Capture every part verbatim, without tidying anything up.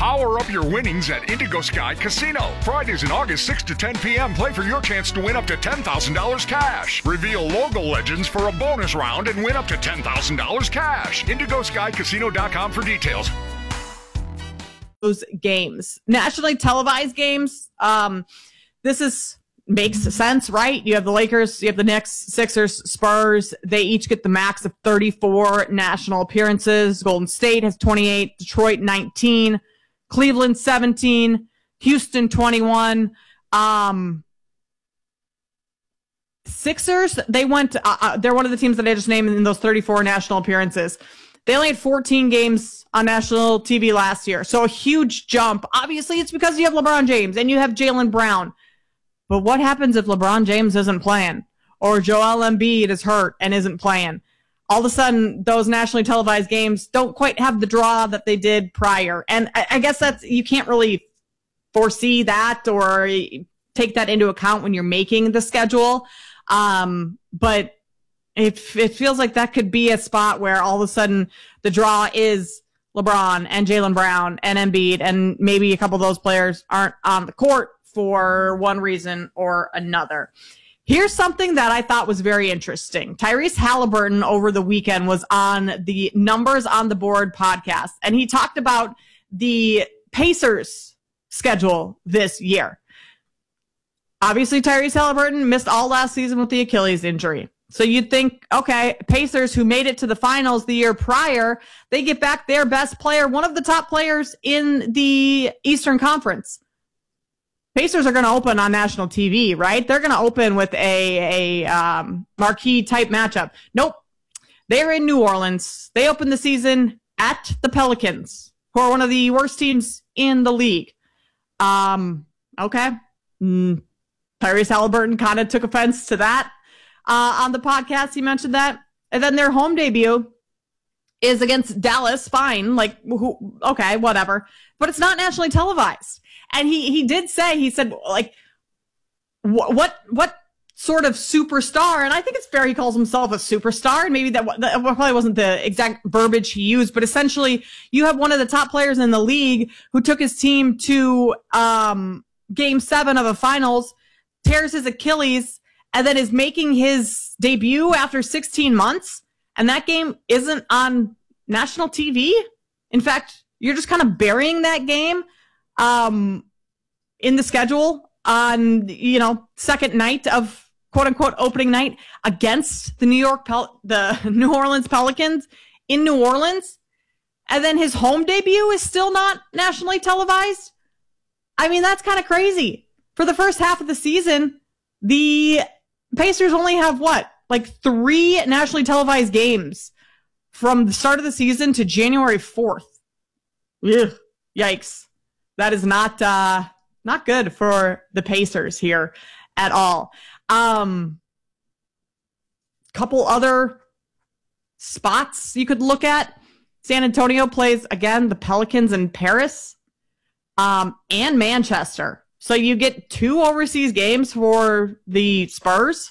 Power up your winnings at Indigo Sky Casino. Fridays in August, six to ten p.m. Play for your chance to win up to ten thousand dollars cash. Reveal logo legends for a bonus round and win up to ten thousand dollars cash. indigo sky casino dot com for details. Those games, nationally televised games, um, this is makes sense, right? You have the Lakers, you have the Knicks, Sixers, Spurs. They each get the max of thirty-four national appearances. Golden State has twenty-eight, Detroit nineteen, Cleveland seventeen, Houston twenty-one. Um, Sixers, they went, uh, uh, they're one of the teams that I just named in those thirty-four national appearances. They only had fourteen games on national T V last year. So a huge jump. Obviously, it's because you have LeBron James and you have Jaylen Brown. But what happens if LeBron James isn't playing or Joel Embiid is hurt and isn't playing? All of a sudden, those nationally televised games don't quite have the draw that they did prior. And I, I guess that's, you can't really foresee that or take that into account when you're making the schedule. Um, but it, it feels like that could be a spot where all of a sudden the draw is LeBron and Jaylen Brown and Embiid, and maybe a couple of those players aren't on the court for one reason or another. Here's something that I thought was very interesting. Tyrese Halliburton over the weekend was on the Numbers on the Board podcast, and he talked about the Pacers schedule this year. Obviously, Tyrese Halliburton missed all last season with the Achilles injury. So you'd think, okay, Pacers, who made it to the finals the year prior, they get back their best player, one of the top players in the Eastern Conference. Pacers are going to open on national T V, right? They're going to open with a, a um, marquee type matchup. Nope. They're in New Orleans. They open the season at the Pelicans, who are one of the worst teams in the league. Um, okay. Mm, Tyrese Halliburton kind of took offense to that uh, on the podcast. He mentioned that. And then their home debut is against Dallas. Fine. Like, who, okay, whatever. But it's not nationally televised. And he, he did say, he said, like, wh- what, what sort of superstar? And I think it's fair he calls himself a superstar. And maybe that, that probably wasn't the exact verbiage he used, but essentially you have one of the top players in the league who took his team to, um, game seven of a finals, tears his Achilles, and then is making his debut after sixteen months. And that game isn't on national T V. In fact, you're just kind of burying that game. Um, in the schedule on, you know, second night of quote unquote opening night against the New York, Pel- the New Orleans Pelicans in New Orleans. And then his home debut is still not nationally televised. I mean, that's kind of crazy. For the first half of the season, the Pacers only have what? Like three nationally televised games from the start of the season to January fourth. Ugh, yikes. That is not uh, not good for the Pacers here at all. Um, couple other spots you could look at. San Antonio plays, again, the Pelicans in Paris um, and Manchester. So you get two overseas games for the Spurs.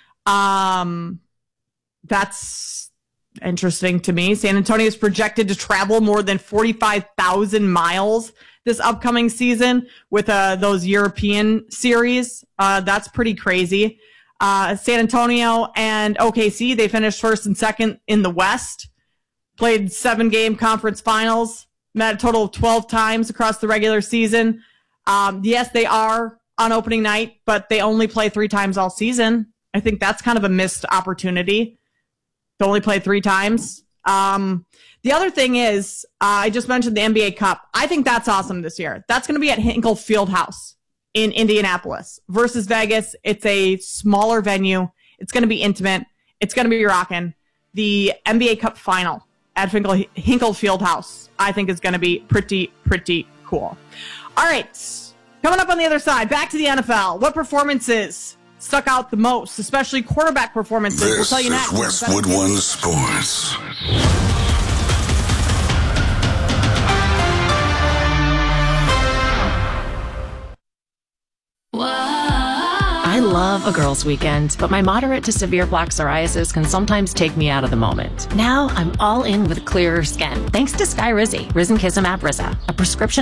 Um, that's interesting to me. San Antonio is projected to travel more than forty-five thousand miles this upcoming season with uh, those European series. Uh, that's pretty crazy. Uh, San Antonio and O K C, they finished first and second in the West, played seven-game conference finals, met a total of twelve times across the regular season. Um, yes, they are on opening night, but they only play three times all season. I think that's kind of a missed opportunity to only play three times. Um, the other thing is, uh, I just mentioned the N B A Cup. I think that's awesome this year. That's going to be at Hinkle Fieldhouse in Indianapolis versus Vegas. It's a smaller venue. It's going to be intimate. It's going to be rocking. The N B A Cup final at Hinkle, Hinkle Fieldhouse, I think is going to be pretty, pretty cool. All right. Coming up on the other side, back to the N F L. What performances stuck out the most, especially quarterback performances? This we'll tell you next. is Westwood One Sports. I love a girls' weekend, but my moderate to severe plaque psoriasis can sometimes take me out of the moment. Now I'm all in with clearer skin, thanks to Skyrizi, Risankizumab Rizza, a prescription